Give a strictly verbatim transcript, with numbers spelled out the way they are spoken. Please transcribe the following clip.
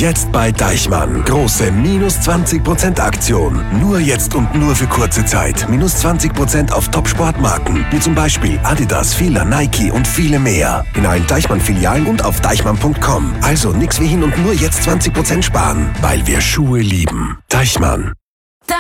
Jetzt bei Deichmann. Große minus zwanzig Prozent Aktion. Nur jetzt und nur für kurze Zeit. Minus zwanzig Prozent auf Top-Sportmarken. Wie zum Beispiel Adidas, Fila, Nike und viele mehr. In allen Deichmann-Filialen und auf deichmann punkt com. Also nix wie hin und nur jetzt zwanzig Prozent sparen. Weil wir Schuhe lieben. Deichmann.